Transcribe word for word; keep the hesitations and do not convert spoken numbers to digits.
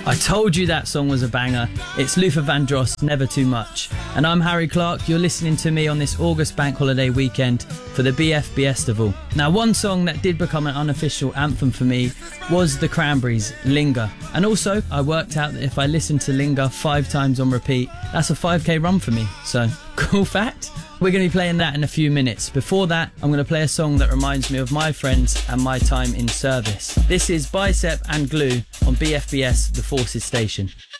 I told you that song was a banger. It's Luther Vandross, Never Too Much. And I'm Harry Clark. You're listening to me on this August bank holiday weekend for the B F Biestival. Now, one song that did become an unofficial anthem for me was the Cranberries' Linger. And also, I worked out that if I listen to Linger five times on repeat, that's a five K run for me. So, cool fact. We're going to be playing that in a few minutes. Before that, I'm going to play a song that reminds me of my friends and my time in service. This is Bicep and Glue on B F B S, The Forces Station.